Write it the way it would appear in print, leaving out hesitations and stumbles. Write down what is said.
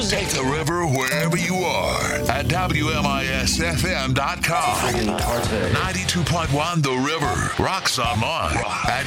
music. Take the river wherever you are at WMISFM.com. 92.1 The River. Rocks on Mon at